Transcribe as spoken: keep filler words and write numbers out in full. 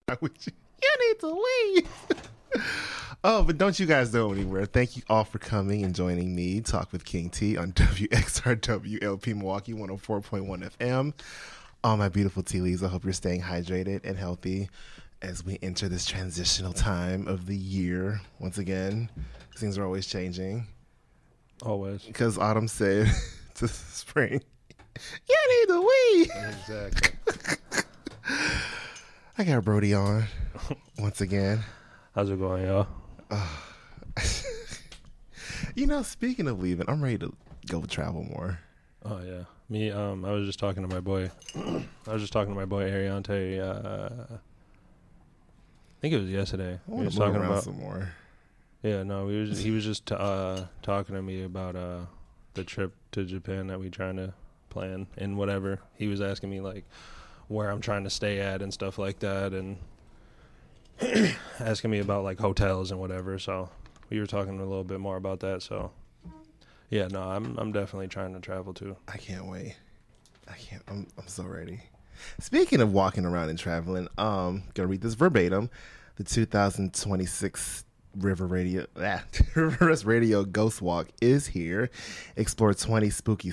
You need to leave. Oh, but don't you guys go anywhere. Thank you all for coming and joining me, Talk with King T, on W X R W L P Milwaukee one oh four point one F M. All my beautiful tea leaves, I hope you're staying hydrated and healthy as we enter this transitional time of the year. Once again, things are always changing. Always. Because autumn said to spring, you need to leave. Exactly. I got Brody on once again. How's it going, y'all? Uh, you know, speaking of leaving, I'm ready to go travel more. Oh yeah, me. Um, I was just talking to my boy. I was just talking to my boy Ariante. Uh, I think it was yesterday. I We want was to move talking around about. some more. Yeah, no, we was. He was just uh talking to me about uh the trip to Japan that we trying to plan and whatever. He was asking me like where I'm trying to stay at and stuff like that, and asking me about like hotels and whatever. So we were talking a little bit more about that. So yeah, no, I'm I'm definitely trying to travel too. I can't wait. I can't. I'm I'm so ready. Speaking of walking around and traveling, um, gonna read this verbatim. The two thousand twenty-six River Radio, ah, River West Radio Ghost Walk is here. Explore twenty spooky